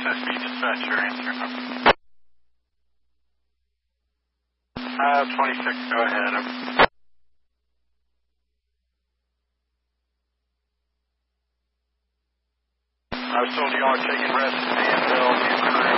SSB dispatch, your answer. 26, go ahead. I was told you all are taking rest at the Danville.